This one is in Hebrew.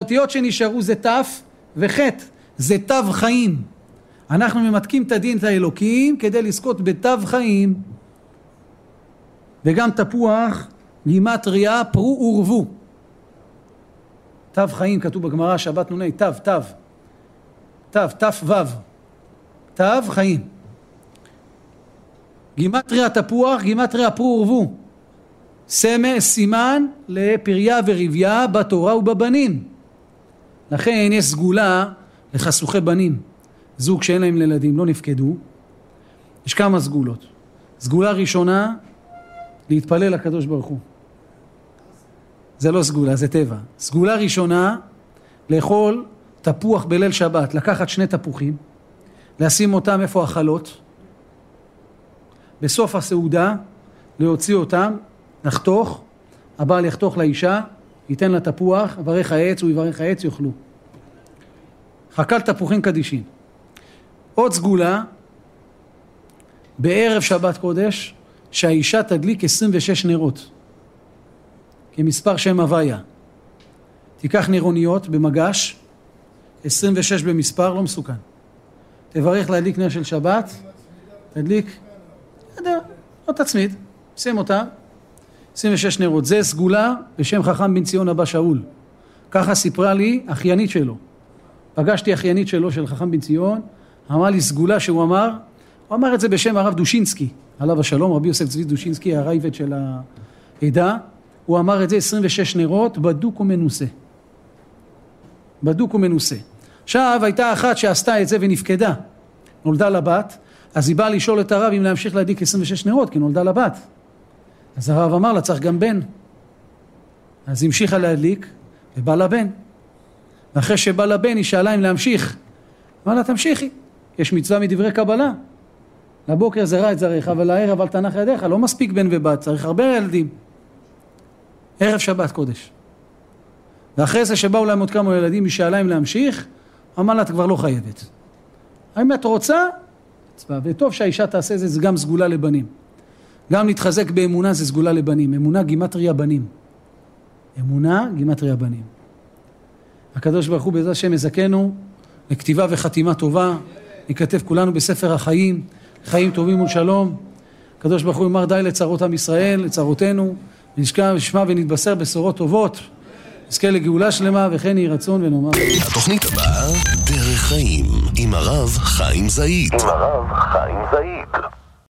האותיות שנשארו זה תף וחט, זה תו חיים. אנחנו ממתקים את הדין את האלוקים כדי לזכות בתו חיים. וגם תפוח, גימטריה, פרו ורבו. תו חיים כתוב בגמרא, שבת נוני, תף וו. תו חיים. גימטריה תפוח, גימטריה פרו ורבו. סימן לפריה ורביה בתורה ובבנים. לכן יש סגולה לחסוכי בנים. זוג שאין להם לילדים, לא נפקדו. יש כמה סגולות. סגולה ראשונה, להתפלל לקדוש ברוך הוא. זה לא סגולה, זה טבע. סגולה ראשונה, לאכול תפוח בליל שבת, לקחת 2 תפוחים, לשים אותם איפה החלות, בסוף הסעודה, להוציא אותם, לחתוך, הבעל יחתוך לאישה, ייתן לה תפוח, יברך העץ, הוא יברך העץ, יאכלו. חקל תפוחים קדישים. עוד סגולה, בערב שבת קודש, שהאישה תדליק 26 נרות, כמספר שם הוויה. תיקח נרוניות במגש, 26 במספר, לא מסוכן. תברך להדליק נר של שבת, תדליק, לא תצמיד, שים אותה, 26 נרות. זה סגולה בשם חכם בן ציון אבא שאול. ככה סיפרה לי אחיינית שלו. פגשתי אחיינית שלו, של חכם בן ציון, אמר לי סגולה שהוא אמר, הוא אמר את זה בשם הרב דושינסקי, עליו השלום, רבי יוסף צבי דושינסקי, הרייבד של העדה, הוא אמר את זה 26 נרות, בדוק ומנוסה. בדוק ומנוסה. עכשיו הייתה אחת שעשתה את זה ונפקדה, נולדה לבת, אז היא באה לשאול את הרב אם להמשיך להדליק 26 נרות, כי נולדה לבת. אז הרב אמר לה, צריך גם בן. אז המשיכה להדליק, ובא לבן. ואחרי שבא לבן, היא שאלה אם להמשיך. אמר לה, תמשיכי. יש מצווה מדברי קבלה. לבוקר זרע את זרעך, אבל לערב אל תנח ידיך. לא מספיק בן ובת, צריך הרבה ילדים. ערב שבת קודש. ואחרי זה שבאו להם עוד כמה ילדים, היא שאלה אם להמשיך, אמר לה, את כבר לא חייבת. האם את רוצה? וטוב שהאישה תעשה זה, זה גם סגולה לבנים. גם להתחזק באמונה זה סגולה לבנים. אמונה גימטריה בנים. אמונה גימטריה בנים. הקדוש ברוך הוא בעזרת השם יזכנו לכתיבה וחתימה טובה. ניכתב כולנו בספר החיים, חיים טובים ולשלום. הקדוש ברוך הוא יאמר די לצרות עם ישראל, לצרותינו, ונשמע ונתבשר בשורות טובות. נזכה לגאולה שלמה וכן יהי רצון ונאמר. התוכנית הבאה, דרך חיים, עם הרב חיים זאית.